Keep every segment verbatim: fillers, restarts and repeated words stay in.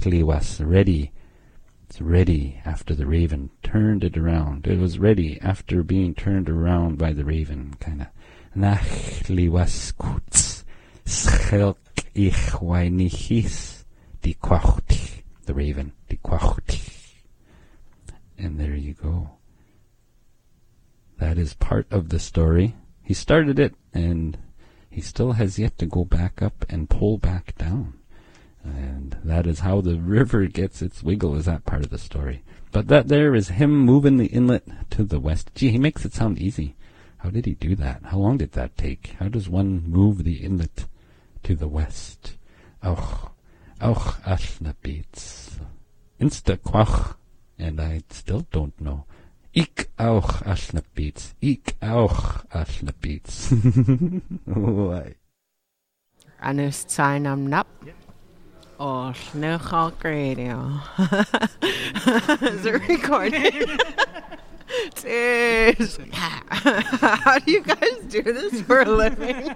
nachli was ready. It's ready after the raven turned it around. It was ready after being turned around by the raven, kind of. Nachli was kuts, schelk ich wainichis, di kwachti, the raven, di kwachti. And there you go. That is part of the story. He started it, and he still has yet to go back up and pull back down. And that is how the river gets its wiggle, is that part of the story. But that there is him moving the inlet to the west. Gee, he makes it sound easy. How did he do that? How long did that take? How does one move the inlet to the west? Och, och, ashna beats. Insta quach. And I still don't know. Ik auch ashna beats. Ik auch ashna beats. Why? Anus sign am nap. Oh, no Hulk radio. Is it recording? Jeez. How do you guys do this for a living?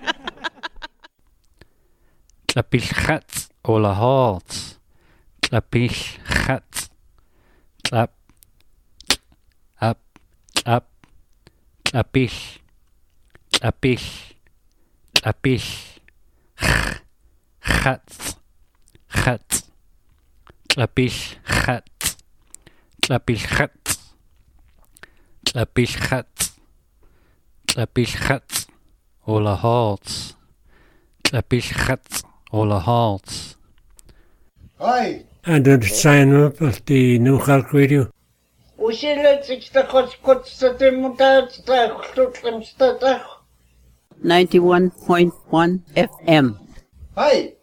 Klapich chat ola halt. Klapich chat. Clap, up, up, clapish, clapish, clapish, chat, chat, clapish, chat, clapish, chat, clapish, chat, clapish, chat, ola halts, clapish, chat, ola halts. Hi. And did sign up at the New Hulk Radio. ninety-one point one F M. Hi.